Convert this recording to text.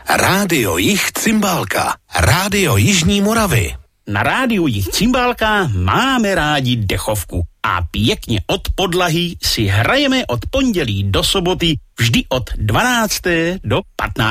Rádio Jih Cymbálka, Rádio Jižní Moravy. Na rádiu Jih Cymbálka máme rádi dechovku a pěkně od podlahy si hrajeme od pondělí do soboty vždy od 12. do 15.